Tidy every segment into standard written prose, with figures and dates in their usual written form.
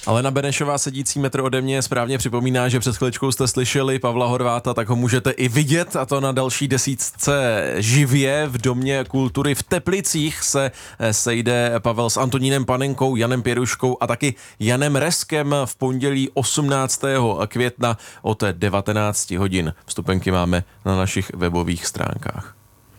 Alena Benešová, sedící metr ode mě, správně připomíná, že před chviličkou jste slyšeli Pavla Horváta, tak ho můžete i vidět, a to na další desítce živě v Domě kultury v Teplicích se sejde Pavel s Antonínem Panenkou, Janem Pěruškou a taky Janem Reskem v pondělí 18. května od 19 hodin. Vstupenky máme na našich webových stránkách.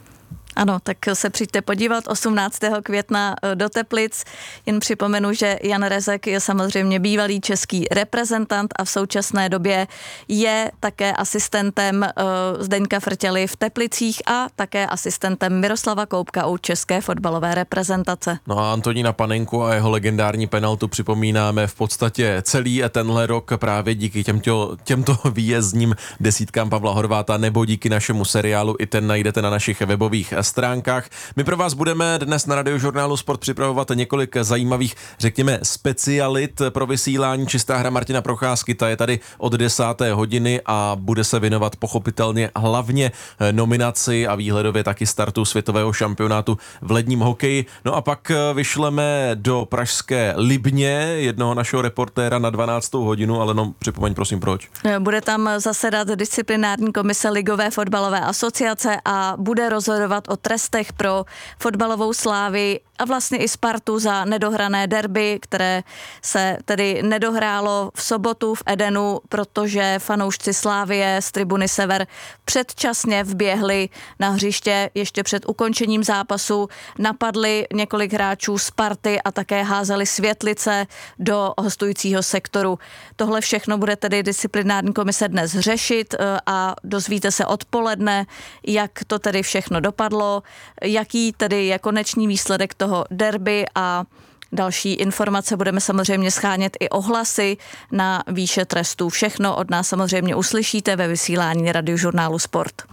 Ano, tak se přijďte podívat 18. května do Teplic. Jen připomenu, že Jan Rezek je samozřejmě bývalý český reprezentant a v současné době je také asistentem Zdeňka Frtěly v Teplicích a také asistentem Miroslava Koubka u české fotbalové reprezentace. No a Antonína Panenku a jeho legendární penaltu připomínáme v podstatě celý tenhle rok právě díky těmto výjezdním desítkám Pavla Horváta nebo díky našemu seriálu, i ten najdete na našich webových stránkách. My pro vás budeme dnes na Radiožurnálu Sport připravovat několik zajímavých, řekněme, specialit pro vysílání. Čistá hra Martina Procházky, ta je tady od 10. hodiny a bude se věnovat pochopitelně hlavně nominaci a výhledově taky startu světového šampionátu v ledním hokeji. No a pak vyšleme do pražské Libně jednoho našeho reportéra na 12. hodinu, ale no připomeň prosím proč. Bude tam zasedat disciplinární komise Ligové fotbalové asociace a bude rozhodovat o trestech pro fotbalovou Slávy a vlastně i Spartu za nedohrané derby, které se tedy nedohrálo v sobotu v Edenu, protože fanoušci Slávie z tribuny Sever předčasně vběhli na hřiště ještě před ukončením zápasu, napadli několik hráčů Sparty a také házeli světlice do hostujícího sektoru. Tohle všechno bude tedy disciplinární komise dnes řešit a dozvíte se odpoledne, jak to tedy všechno dopadlo, jaký tedy je konečný výsledek toho derby a další informace. Budeme samozřejmě shánět i ohlasy na výše trestů. Všechno od nás samozřejmě uslyšíte ve vysílání Radiožurnálu Sport.